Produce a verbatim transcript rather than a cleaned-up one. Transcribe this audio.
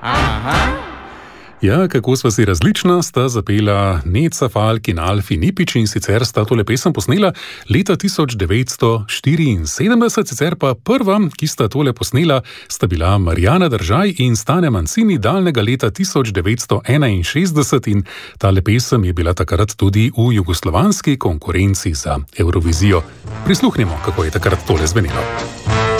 Aha. Ja, kako sva si različna, sta zapela Neca Falk in Alfi Nipič in sicer sta tole pesem posnela leta tisoč devetsto štiriinsedemdeset, sicer pa prva, ki sta tole posnela, sta bila Marjana Držaj in Stane Mancini daljnega leta tisoč devetsto enainšestdeset in tale pesem je bila takrat tudi v jugoslovanski konkurenci za Evrovizijo. Prisluhnimo, kako je takrat tole zvenelo.